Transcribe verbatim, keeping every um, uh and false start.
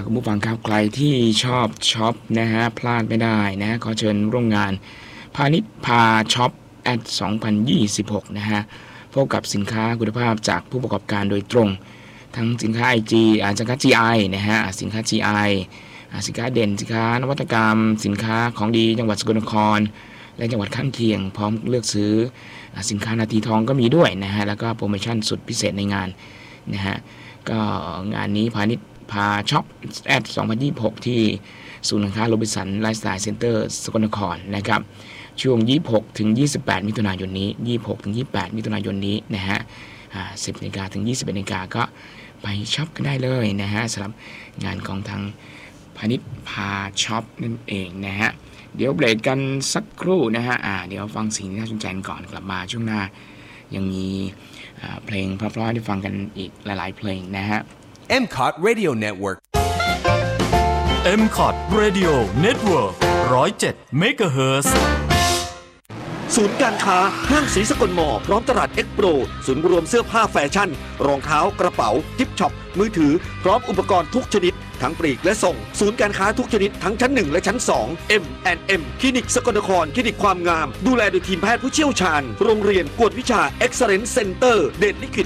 คุณผู้ฟังครับใครที่ชอบช็อปนะฮะพลาดไม่ได้นะขอเชิญร่วมงานพาณิชย์พาช็อปแอดสองพันยี่สิบหกนะฮะพบกับสินค้าคุณภาพจากผู้ประกอบการโดยตรงทั้งสินค้า ไอ จี อ่าสินค้า จี ไอ นะฮะสินค้า จี ไอ อ่าสินค้าเด่นสินค้านวัตกรรมสินค้าของดีจังหวัดสกลนครและจังหวัดข้างเคียงพร้อมเลือกซื้อสินค้านาทีทองก็มีด้วยนะฮะแล้วก็โปรโมชั่นสุดพิเศษในงานนะฮะก็งานนี้พาณิชย์พาช็อปแอดสองพันยี่สิบหกที่ศูนย์การค้าโรบินสันไลฟ์สไตล์เซ็นเตอร์สกลนครนะครับช่วงยี่สิบหกถึงยี่สิบแปดมิถุนายนนี้ยี่สิบหกถึงยี่สิบแปดมิถุนายนนี้นะฮะอ่าสิบนาฬิกาถึงยี่สิบเอ็ดนาฬิกาก็ไปช็อปกันได้เลยนะฮะสำหรับงานของทางพาณิชย์พาช็อปนั่นเองนะฮะเดี๋ยวเบรกกันสักครู่นะฮะอ่าเดี๋ยวฟังสิ่งที่น่าสนใจก่อนกลับมาช่วงหน้ายังมีเพลงเพราะๆได้ฟังกันอีกหลายๆเพลงนะฮะเอ็ม คอท Radio Network เอ็ม คอท Radio Network หนึ่งศูนย์เจ็ด เมกะเฮิรตซ์ศูนย์การค้าห้างศรีสกลมอพร้อมตลาดเอ็กโปรศูนย์รวมเสื้อผ้าแฟชั่นรองเท้ากระเป๋ากิฟต์ช็อปมือถือพร้อมอุปกรณ์ทุกชนิดทั้งปลีกและส่งศูนย์การค้าทุกชนิดทั้งชั้นหนึ่งและชั้นสอง เอ็ม แอนด์ เอ็ม คลินิกสกลนครคลินิกความงามดูแลโดยทีมแพทย์ผู้เชี่ยวชาญโรงเรียนกวดวิชา Excellence Center เดชลิขิต